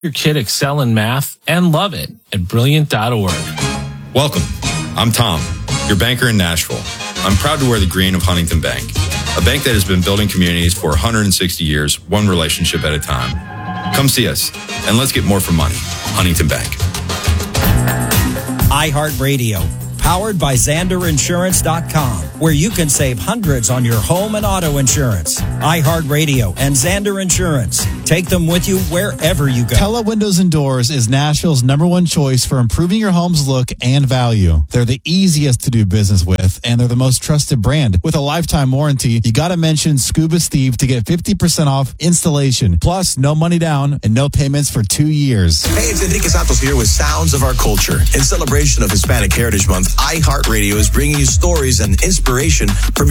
your kid excel in math and love it at Brilliant.org. Welcome. I'm Tom, your banker in Nashville. I'm proud to wear the green of Huntington Bank, a bank that has been building communities for 160 years, one relationship at a time. Come see us, and let's get more for money. Huntington Bank. iHeartRadio, powered by XanderInsurance.com, where you can save hundreds on your home and auto insurance. iHeartRadio and Xander Insurance. Take them with you wherever you go. Pella Windows and Doors is Nashville's #1 choice for improving your home's look and value. They're the easiest to do business with, and they're the most trusted brand. With a lifetime warranty, you got to mention Scuba Steve to get 50% off installation. Plus, no money down and no payments for 2 years. Hey, it's Enrique Santos here with Sounds of Our Culture. In celebration of Hispanic Heritage Month, iHeartRadio is bringing you stories and inspiration from